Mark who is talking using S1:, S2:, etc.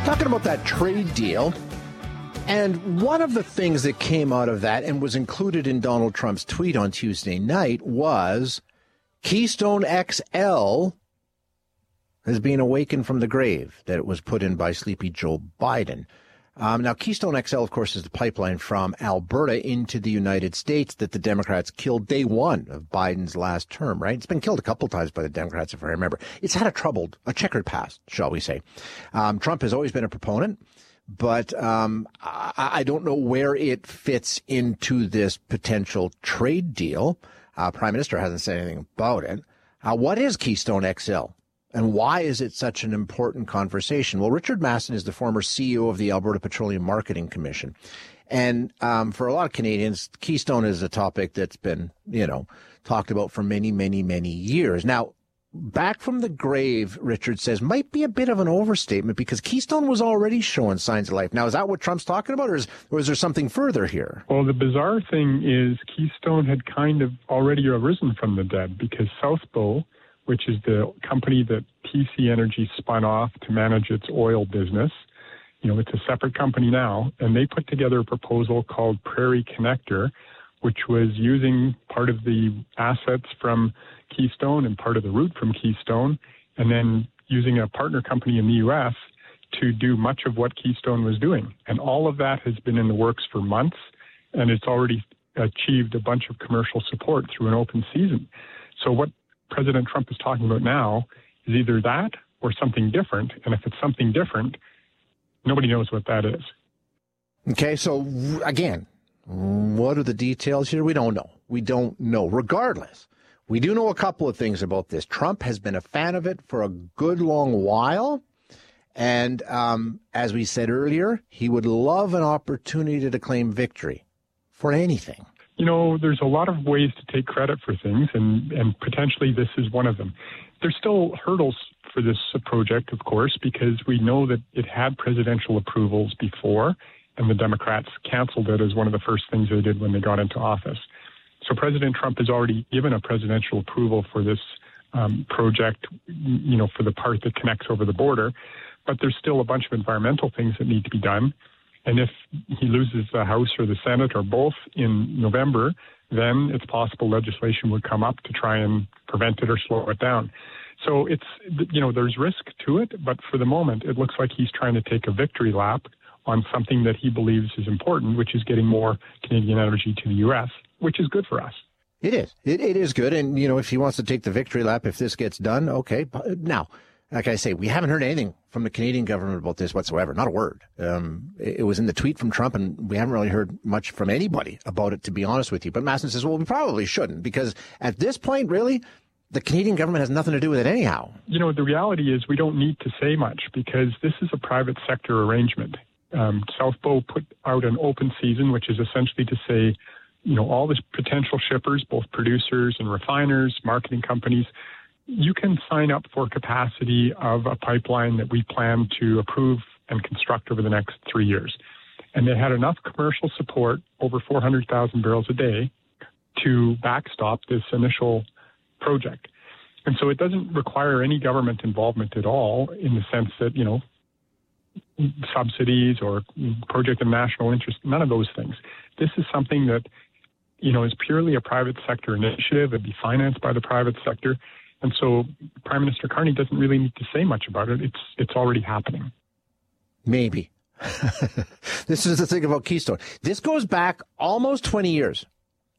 S1: Talking about that trade deal, and one of the things that came out of that and was included in Donald Trump's tweet on Tuesday night was Keystone XL has been awakened from the grave that it was put in by sleepy Joe Biden. Now, Keystone XL, of course, is the pipeline from Alberta into the United States that the Democrats killed day one of Biden's last term, right? It's been killed a couple of times by the Democrats, if I remember. It's had a checkered past, shall we say. Trump has always been a proponent, but I don't know where it fits into this potential trade deal. Prime Minister hasn't said anything about it. What is Keystone XL? And why is it such an important conversation? Well, Richard Masson is the former CEO of the Alberta Petroleum Marketing Commission. And for a lot of Canadians, Keystone is a topic that's been, talked about for many, many, many years. Now, back from the grave, Richard says, might be a bit of an overstatement because Keystone was already showing signs of life. Now, is that what Trump's talking about, or is there something further here?
S2: Well, the bizarre thing is Keystone had kind of already arisen from the dead because South Bow, which is the company that TC Energy spun off to manage its oil business. It's a separate company now, and they put together a proposal called Prairie Connector, which was using part of the assets from Keystone and part of the route from Keystone, and then using a partner company in the U.S. to do much of what Keystone was doing. And all of that has been in the works for months, and it's already achieved a bunch of commercial support through an open season. So what President Trump is talking about now is either that or something different. And if it's something different, nobody knows what that is.
S1: Okay, so again, what are the details here? We don't know. We don't know. Regardless, we do know a couple of things about this. Trump has been a fan of it for a good long while. And as we said earlier, he would love an opportunity to claim victory for anything.
S2: There's a lot of ways to take credit for things, and potentially this is one of them. There's still hurdles for this project, of course, because we know that it had presidential approvals before, and the Democrats canceled it as one of the first things they did when they got into office. So President Trump has already given a presidential approval for this project, for the part that connects over the border, but there's still a bunch of environmental things that need to be done. And if he loses the House or the Senate or both in November, then it's possible legislation would come up to try and prevent it or slow it down. So there's risk to it, but for the moment, it looks like he's trying to take a victory lap on something that he believes is important, which is getting more Canadian energy to the U.S., which is good for us.
S1: It is. It is good. And, if he wants to take the victory lap, if this gets done, okay. Now, like I say, we haven't heard anything from the Canadian government about this whatsoever. Not a word. It was in the tweet from Trump, and we haven't really heard much from anybody about it, to be honest with you. But Masson says, well, we probably shouldn't, because at this point, really, the Canadian government has nothing to do with it anyhow.
S2: The reality is we don't need to say much because this is a private sector arrangement. South Bow put out an open season, which is essentially to say, all the potential shippers, both producers and refiners, marketing companies, you can sign up for capacity of a pipeline that we plan to approve and construct over the next 3 years. And they had enough commercial support, over 400,000 barrels a day, to backstop this initial project. And so it doesn't require any government involvement at all in the sense that, subsidies or project of national interest, none of those things. This is something that, is purely a private sector initiative. It'd be financed by the private sector. And so Prime Minister Carney doesn't really need to say much about it. It's already happening.
S1: Maybe. This is the thing about Keystone. This goes back almost 20 years.